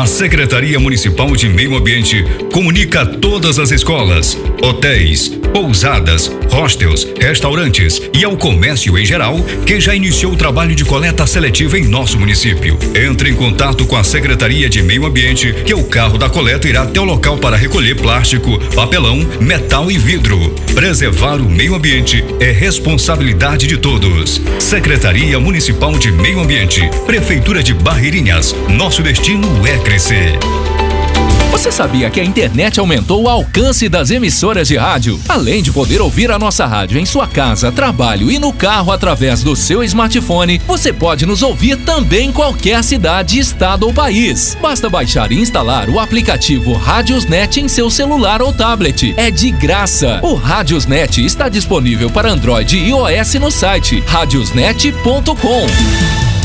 A Secretaria Municipal de Meio Ambiente comunica a todas as escolas, hotéis, pousadas, hostels, restaurantes e ao comércio em geral que já iniciou o trabalho de coleta seletiva em nosso município. Entre em contato com a Secretaria de Meio Ambiente que o carro da coleta irá até o local para recolher plástico, papelão, metal e vidro. Preservar o meio ambiente é responsabilidade de todos. Secretaria Municipal de Meio Ambiente, Prefeitura de Barreirinhas. Nosso destino é crescer. Você sabia que a internet aumentou o alcance das emissoras de rádio? Além de poder ouvir a nossa rádio em sua casa, trabalho e no carro através do seu smartphone, você pode nos ouvir também em qualquer cidade, estado ou país. Basta baixar e instalar o aplicativo Radiosnet em seu celular ou tablet. É de graça. O Radiosnet está disponível para Android e iOS no site radiosnet.com.